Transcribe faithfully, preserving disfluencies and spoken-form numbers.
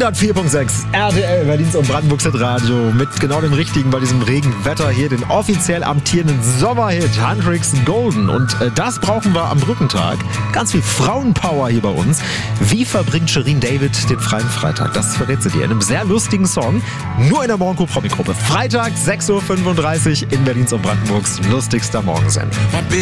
hundertvier Komma sechs R T L, Berlins und Brandenburgs Hitradio mit genau dem richtigen bei diesem Regenwetter hier, den offiziell amtierenden Sommerhit Hendrix Golden. Und äh, das brauchen wir am Brückentag. Ganz viel Frauenpower hier bei uns. Wie verbringt Shirin David den freien Freitag? Das verrät sie dir in einem sehr lustigen Song. Nur in der Morgenco-Promi-Gruppe. Freitag, sechs Uhr fünfunddreißig in Berlins und Brandenburgs lustigster Morgensendung.